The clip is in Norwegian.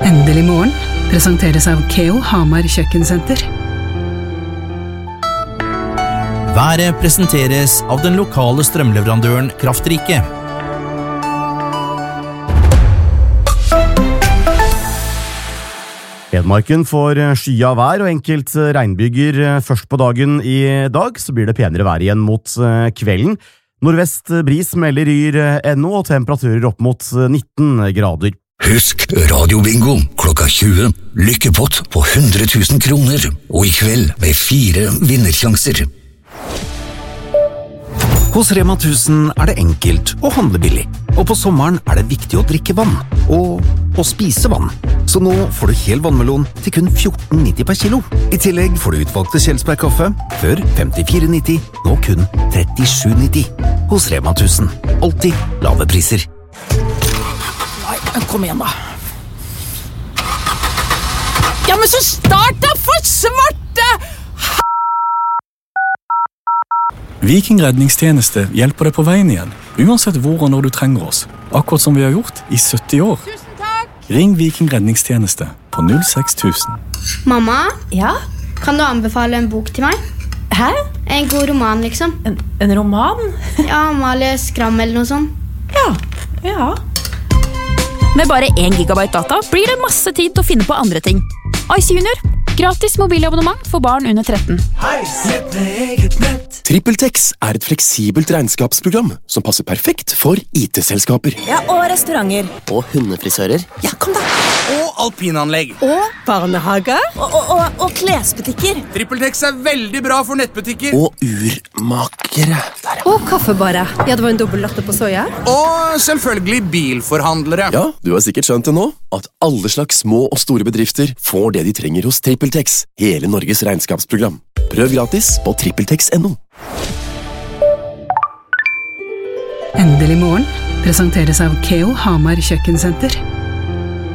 Endelig morgen presenteres av Keo Hamar Kjøkkensenter. Været presenteres av den lokale strømleverandøren Kraftrike. Hedmarken får skya vær og enkelt regnbyger først på dagen i dag, så blir det penere vær igjen mot kvelden. Nordvest bris melder Yr NO og temperaturer opp mot 19 grader. Husk Radio-bingo klokka 20. Lykkepott på 100 000 kroner, og i kveld med 4 vinnersjanser. Hos Rema 1000 er det enkelt å handle billig, og på sommeren er det viktig å drikke vann, og å spise vann. Så nå får du hel vannmelon til kun 14,90 per kilo. I tillegg får du utvalgte Kjelsberg-kaffe, før 54,90, nå kun 37,90. Hos Rema 1000, alltid lave priser. Nei, kom igjen da. Ja, men så start da, for svarte! Viking redningstjeneste hjelper deg på veien igjen, uansett hvor og når du trenger oss. Akkurat som vi har gjort i 70 år. Tusen takk! Ring Viking redningstjeneste på 06000. Mamma, Ja? kan du anbefale en bok til meg? Hæ? En god roman, liksom. En roman? Ja, Amalie Skram eller noe sånt. Ja. Med bare 1 gigabyte data blir det masse tid til å finne på andre ting. Ice Junior, gratis mobilabonnement for barn under 13. TrippelTex er et fleksibelt regnskapsprogram som passer perfekt for IT-selskaper. Ja, og restauranter. Og hundefrisører. Ja, kom da. Og alpinanlegg. Og barnehage. Og klesbutikker. TrippelTex er veldig bra for nettbutikker. Og urmakere. Og kaffebare. Ja, det var en dobbelt latte på soja. Og selvfølgelig bilforhandlere. Ja, du har sikkert skjønt det nå, at alle slags små og store bedrifter får det de trenger hos TrippelTex, hele Norges regnskapsprogram. Prøv gratis på TrippelTex.no. Endelig morgen presenteres av Keo Hamar Kjøkkensenter.